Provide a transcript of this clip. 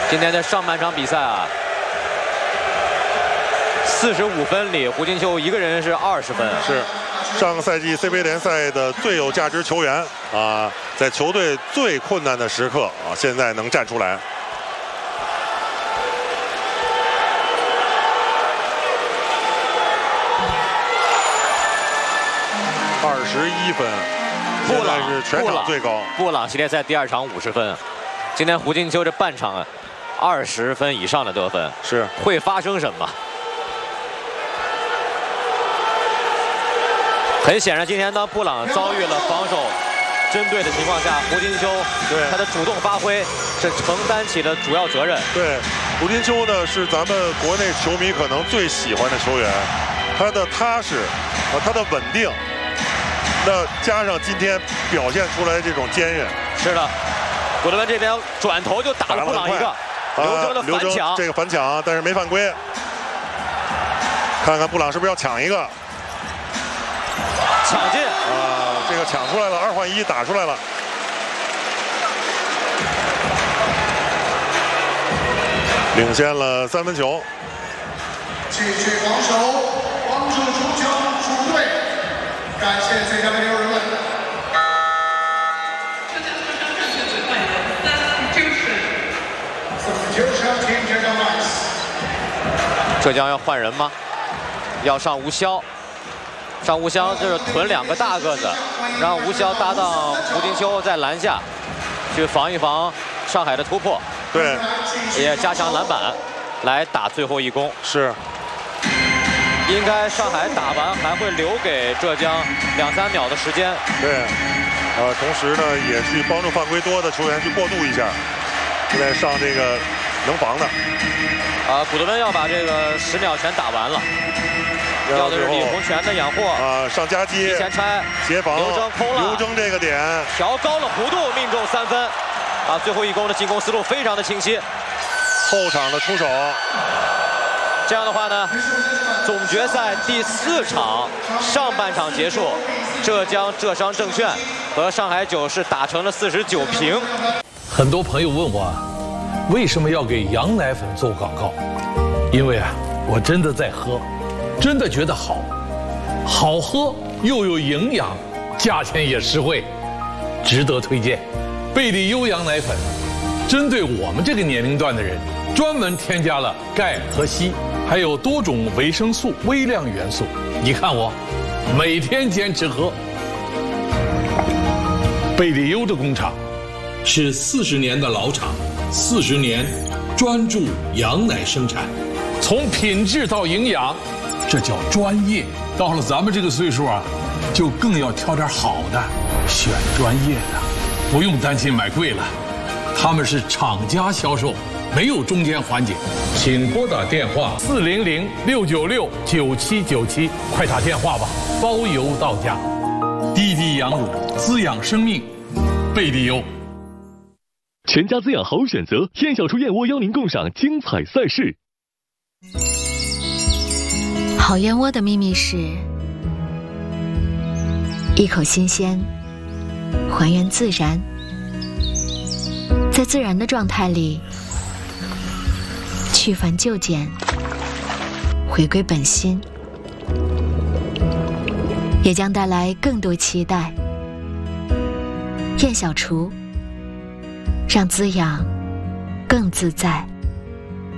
今天的上半场比赛啊，45分里，胡金秋一个人是20分。 是上个赛季 CBA 联赛的最有价值球员啊，在球队最困难的时刻啊，现在能站出来。21分， 布朗是全场最高。 布朗系列赛第2场50分，今天胡金秋这半场啊，20分以上的得分， 是会发生什么？很显然，今天当布朗遭遇了防守针对的情况下，胡金秋对他的主动发挥是承担起了主要责任。 对，胡金秋呢是咱们国内球迷可能最喜欢的球员，他的踏实啊，他的稳定。 那加上今天表现出来这种坚韧， 是的，古德温这边转头就打了布朗一个，刘铮的反抢， 这个反抢，但是没犯规。看看布朗是不是要抢一个， 抢进啊，这个抢出来了，2换1打出来了。领先了3分球。 继续防守，帮助主球主队。 感谢最佳的六人们。 浙江要换人吗？要上吴潇，上吴潇就是囤2个大个子，让吴潇搭档胡金秋在篮下去防一防上海的突破， 对， 也加强篮板，来打最后一攻。 是。 应该上海打完还会留给浙江2、3秒的时间。 对，同时呢也去帮助犯规多的球员去过渡一下，现在上这个能防的。 古德温要把这个10秒全打完了，要的是李洪权的养护啊，上夹击， 提前拆协防， 刘铮空了， 刘铮这个点调高了弧度，命中3分。啊，最后一攻的进攻思路非常的清晰。 后场的出手。 这样的话呢，总决赛第4场上半场结束，浙江浙商证券和上海九是打成了49平。 很多朋友问我，为什么要给羊奶粉做广告？因为啊，我真的在喝，真的觉得好，好喝又有营养，价钱也实惠，值得推荐。贝利优羊奶粉，针对我们这个年龄段的人，专门添加了钙和硒。 还有多种维生素、微量元素，你看我，每天坚持喝。贝利优的工厂是40年的老厂，40年专注羊奶生产，从品质到营养，这叫专业。到了咱们这个岁数啊，就更要挑点好的，选专业的，不用担心买贵了，他们是厂家销售。 没有中间环节，请拨打电话400-696-9797，快打电话吧，包邮到家。滴滴羊乳滋养生命，贝利优。 全家滋养好选择，燕小厨燕窝邀您共赏精彩赛事。 好燕窝的秘密是：一口新鲜，还原自然，在自然的状态里。 去繁就简，回归本心，也将带来更多期待。燕小厨，让滋养更自在。